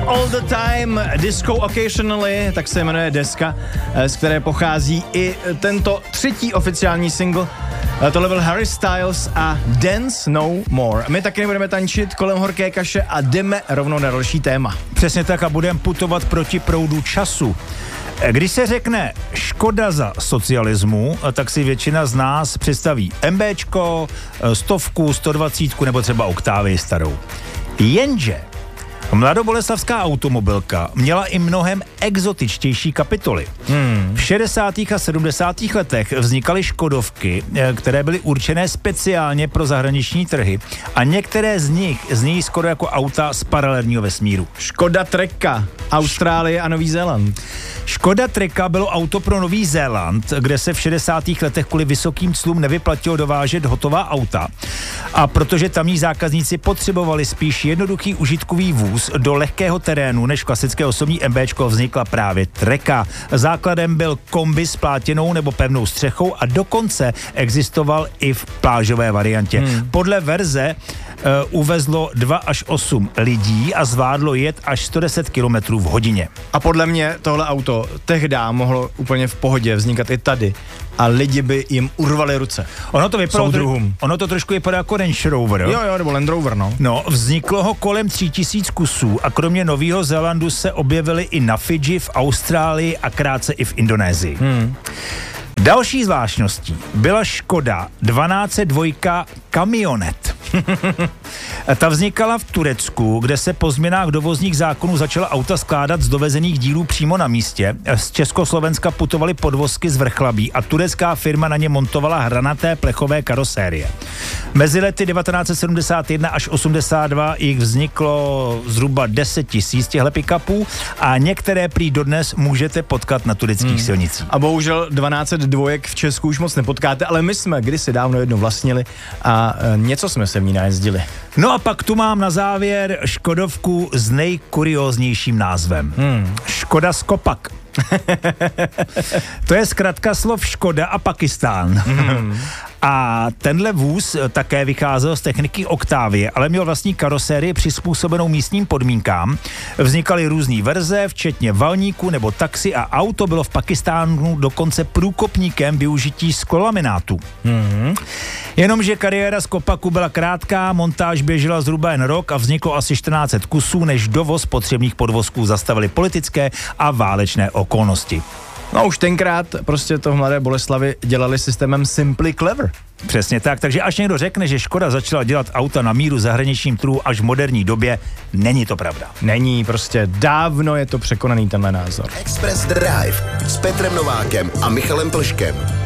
All the Time, Disco Occasionally, tak se jmenuje deska, z které pochází i tento třetí oficiální single. Tohle byl Harry Styles a Dance No More. My taky nebudeme tančit kolem horké kaše a jdeme rovnou na další téma. Přesně tak a budeme putovat proti proudu času. Když se řekne Škoda za socialismu, tak si většina z nás představí MBčko, 100, 120 nebo třeba Oktávii starou. Jenže mladoboleslavská automobilka měla i mnohem exotičtější kapitoly. V 60. a 70. letech vznikaly škodovky, které byly určené speciálně pro zahraniční trhy a některé z nich zní skoro jako auta z paralelního vesmíru. Škoda Trekka, Austrálie a Nový Zéland. Škoda Trekka bylo auto pro Nový Zéland, kde se v 60. letech kvůli vysokým clům nevyplatilo dovážet hotová auta. A protože tamní zákazníci potřebovali spíš jednoduchý užitkový vůz do lehkého terénu než klasické osobní MBčko, vznikla právě Trekka. Základem byl kombi s plátěnou nebo pevnou střechou a dokonce existoval i v plážové variantě. Podle verze uvezlo 2 až 8 lidí a zvládlo jet až 110 km v hodině. A podle mě tohle auto tehdy mohlo úplně v pohodě vznikat i tady a lidi by jim urvali ruce. Ono to trošku vypadá jako Range Rover. Jo, nebo Land Rover, no. No, vzniklo ho kolem 3000 kusů a kromě Nového Zélandu se objevily i na Fidži, v Austrálii a krátce i v Indonésii. Další zvláštností byla Škoda 1202 Kamionet. Ta vznikala v Turecku, kde se po změnách dovozních zákonů začala auta skládat z dovezených dílů přímo na místě. Z Československa putovaly podvozky z Vrchlabí a turecká firma na ně montovala hranaté plechové karosérie. Mezi lety 1971 až 82 jich vzniklo zhruba 10 000 těchto pick-upů a některé prý dodnes můžete potkat na tureckých silnicích. A bohužel 1202 v Česku už moc nepotkáte, ale my jsme kdysi dávno jednu vlastnili a něco jsme se v ní najezdili. No a pak tu mám na závěr škodovku s nejkurióznějším názvem. Škoda Skopak. To je zkratka slov Škoda a Pakistán. A tenhle vůz také vycházel z techniky Oktávie, ale měl vlastní karosérii přizpůsobenou místním podmínkám. Vznikaly různý verze, včetně valníků nebo taxi a auto bylo v Pakistánu dokonce průkopníkem využití sklolaminátu. Jenomže kariéra Skopaku byla krátká, montáž běžela zhruba jen rok a vzniklo asi 1400 kusů, než dovoz potřebných podvozků zastavily politické a válečné okolnosti. No už tenkrát prostě to v Mladé Boleslavi dělali systémem Simply Clever. Přesně tak, takže až někdo řekne, že Škoda začala dělat auta na míru zahraničním trhu až v moderní době, není to pravda. Není, prostě dávno je to překonaný tenhle názor. Express Drive s Petrem Novákem a Michalem Plškem.